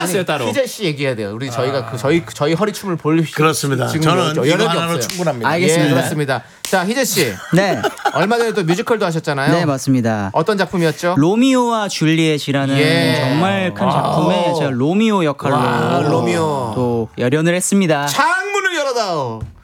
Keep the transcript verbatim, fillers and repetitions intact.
아니, 따로. 희재 씨 얘기해야 돼요. 우리 저희가 아. 그 저희 저희 허리춤을 볼 그렇습니다. 저는 이거 하나로 충분합니다. 알겠습니다. 예, 그렇습니다. 자, 희재 씨. 네. 얼마 전에 또 뮤지컬도 하셨잖아요. 네, 맞습니다. 어떤 작품이었죠? 로미오와 줄리엣이라는 예. 정말 큰 작품에 제가 로미오 역할로 와, 로미오 또 열연을 했습니다. 창문을 열어다오.